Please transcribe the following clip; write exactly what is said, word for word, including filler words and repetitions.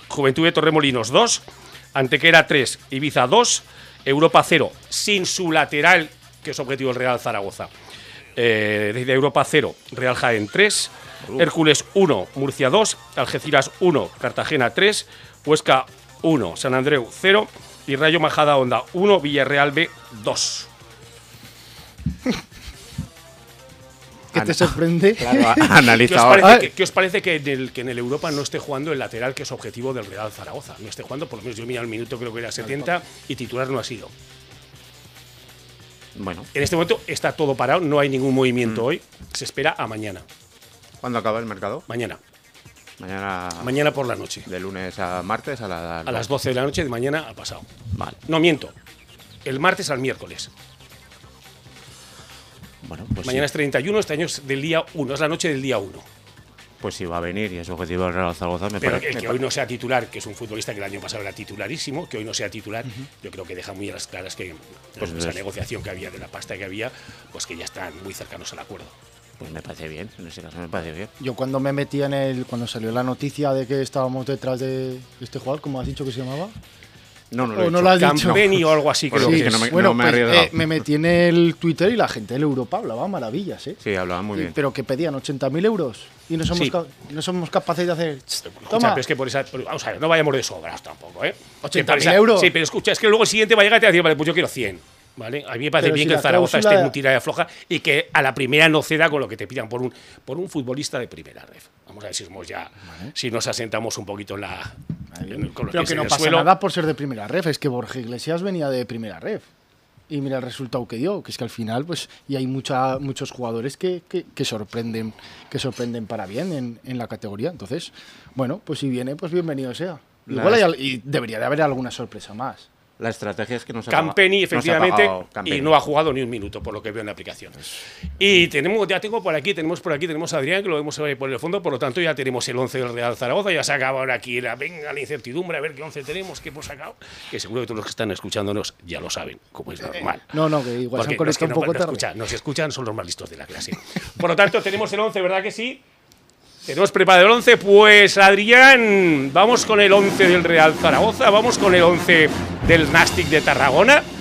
Juventud de Torremolinos dos, Antequera tres, Ibiza dos, Europa cero, sin su lateral, que es objetivo del Real Zaragoza. Eh, desde Europa cero, Real Jaén tres, uh. Hércules uno, Murcia dos, Algeciras uno, Cartagena tres, Huesca uno, San Andreu cero y Rayo Majadahonda uno, Villarreal B dos. ¿Qué te sorprende? Claro, analiza ¿Qué os ahora. parece, que, ¿qué os parece que, en el, que en el Europa no esté jugando el lateral, que es objetivo del Real Zaragoza? No esté jugando, por lo menos yo mira el minuto, creo que era setenta, y titular no ha sido. Bueno. En este momento está todo parado, no hay ningún movimiento mm. hoy. Se espera a mañana. ¿Cuándo acaba el mercado? Mañana. Mañana. Mañana por la noche. De lunes a martes a, la, a las doce de la noche de mañana ha pasado. Vale. No miento. El martes al miércoles. Bueno, pues mañana sí. es treinta y uno, este año es del día uno, es la noche del día uno. Pues sí, va a venir y es objetivo del Real Zaragoza. Me Pero parece, el que me hoy parece. no sea titular, que es un futbolista que el año pasado era titularísimo, que hoy no sea titular, uh-huh. yo creo que deja muy a las claras que pues esa es. negociación que había de la pasta que había, pues que ya están muy cercanos al acuerdo. Pues me parece bien, en ese caso me parece bien. Yo cuando me metí en el, cuando salió la noticia de que estábamos detrás de este jugador, ¿cómo has dicho que se llamaba? No, no lo o he no dicho. lo has dicho. Campeni o algo así, Pues creo sí, que, que no me, bueno, no me, pues, he eh, me metí en el Twitter y la gente del Europa hablaba maravillas, ¿eh? Sí, hablaba muy y, bien. Pero que pedían ochenta mil euros y no somos, sí. ca no somos capaces de hacer. Escucha, Toma. pero es que por esa, pero, vamos a ver, no vayamos de sobras tampoco, ¿eh? ochenta mil euros. Sí, pero escucha, es que luego el siguiente va a llegar y te va a decir, vale, pues yo quiero cien. ¿Vale? A mí me parece pero bien si que el Zaragoza esté en un tira de floja y que a la primera no ceda con lo que te pidan por un, por un futbolista de primera ref. Vamos a ver si somos ya, vale. si nos asentamos un poquito en la. En, con los pero que no pasa suelo. nada por ser de primera ref, es que Borja Iglesias venía de primera ref. Y mira el resultado que dio, que es que al final, pues, y hay mucha, muchos jugadores que, que, que sorprenden, que sorprenden para bien en, en la categoría. Entonces, bueno, pues si viene, pues bienvenido sea. Igual hay, y debería de haber alguna sorpresa más. La estrategia es que no se Campeni, ha efectivamente, no se ha y no ha jugado ni un minuto, por lo que veo en la aplicación. Y tenemos, ya tengo por aquí, tenemos por aquí, tenemos a Adrián, que lo vemos por el fondo, por lo tanto ya tenemos el once del Real Zaragoza, ya se acaba ahora aquí la, venga, la incertidumbre, a ver qué once tenemos, qué hemos sacado, que seguro que todos los que están escuchándonos ya lo saben, como es normal. No, no, que igual se han conectado un no, poco no, tarde. Escucha, nos escuchan, son los más listos de la clase. Por lo tanto, tenemos el once, ¿verdad que sí? Tenemos preparado el once, pues Adrián, vamos con el once del Real Zaragoza, vamos con el once del Nàstic de Tarragona.